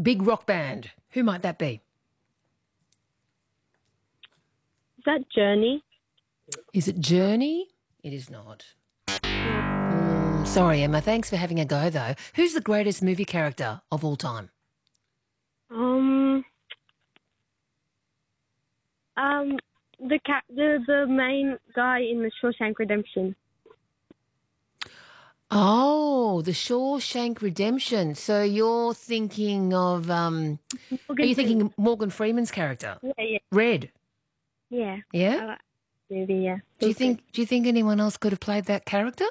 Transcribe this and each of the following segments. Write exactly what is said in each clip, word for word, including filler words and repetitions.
big rock band. Who might that be? Is that Journey? Is it Journey? It is not. Mm, sorry, Emma. Thanks for having a go, though. Who's the greatest movie character of all time? Um, um, the ca- the the main guy in the Shawshank Redemption. Oh, the Shawshank Redemption. So you're thinking of, um, Morgan are you Freeman. thinking Morgan Freeman's character? Yeah, yeah, Red. yeah. Yeah? I like the movie, yeah. Do you think, do you think anyone else could have played that character?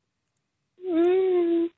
Mm,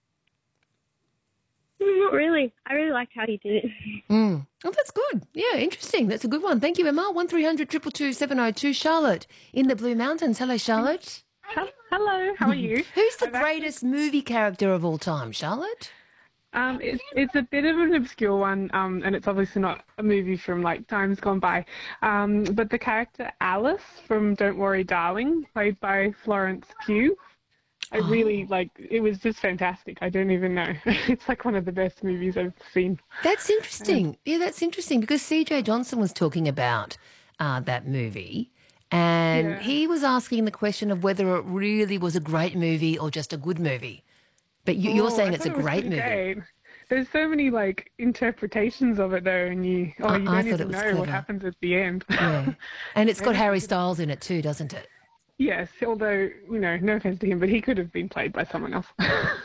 not really. I really liked how he did it. Mm. Oh, that's good. Yeah, interesting. That's a good one. Thank you, Emma. one three hundred two two two seven oh two. Charlotte in the Blue Mountains. Hello, Charlotte. Hello, how are you? Who's the I've greatest actually, movie character of all time, Charlotte? um, it's it's a bit of an obscure one, um, and it's obviously not a movie from like times gone by. Um, but the character Alice from Don't Worry, Darling, played by Florence Pugh. I Oh. really like. It was just fantastic. I don't even know. It's like one of the best movies I've seen. That's interesting. Yeah, that's interesting because C J Johnson was talking about uh, that movie and Yeah. he was asking the question of whether it really was a great movie or just a good movie. But you, you're Oh, saying I it's a thought it was great pretty movie. great. There's so many like interpretations of it though, and you oh I- you I don't thought it even was know what clever. happens at the end. Yeah. And it's got Maybe Harry we could- Styles in it too, doesn't it? Yes, although, you know, no offense to him, but he could have been played by someone else.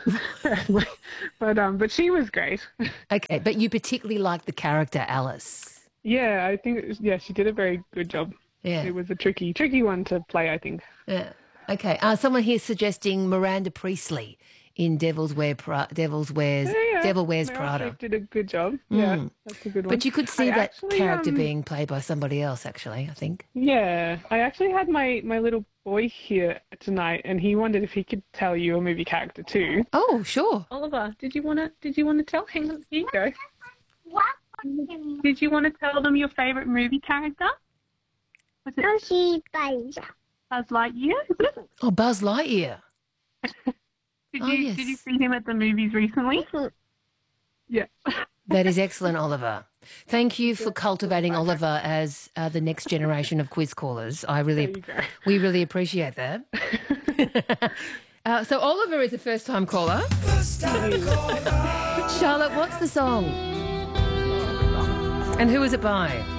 but um, but she was great. Okay, but you particularly like the character Alice. Yeah, I think, it was, yeah, she did a very good job. Yeah. It was a tricky, tricky one to play, I think. Yeah. Okay. Uh, someone here suggesting Miranda Priestley in Devil's Wear Pra- Devil's Wears Yeah, yeah. Devil Wears Meryl Prada. Streep did a good job. Yeah, Mm. that's a good one. But you could see I that actually, character um, being played by somebody else, actually, I think. Yeah, I actually had my, my little boy here tonight, and he wondered if he could tell you a movie character too. Oh, sure. Oliver, did you want to? Did you want to tell? Hang on, here you go. What? Did you want to tell them your favorite movie character? Was it Yoshi Buzz. Buzz Lightyear? Oh, Buzz Lightyear. Did Oh, you yes. did you see him at the movies recently? Yeah. That is excellent, Oliver. Thank you for cultivating Oliver as uh, the next generation of quiz callers. I really, There you go. we really appreciate that. uh, so Oliver is a first-time caller. Charlotte, what's the song? And who is it by?